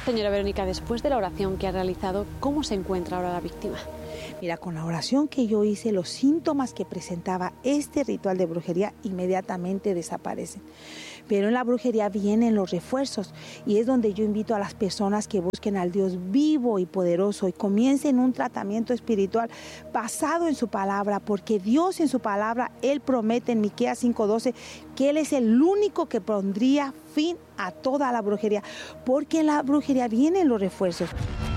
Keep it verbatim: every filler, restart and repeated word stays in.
Señora Verónica, después de la oración que ha realizado, ¿cómo se encuentra ahora la víctima? Mira, con la oración que yo hice, los síntomas que presentaba este ritual de brujería inmediatamente desaparecen. Pero en la brujería vienen los refuerzos y es donde yo invito a las personas que busquen al Dios vivo y poderoso y comiencen un tratamiento espiritual basado en su palabra, porque Dios en su palabra, Él promete en Miqueas cinco doce que Él es el único que pondría fin a toda la brujería, porque en la brujería vienen los refuerzos.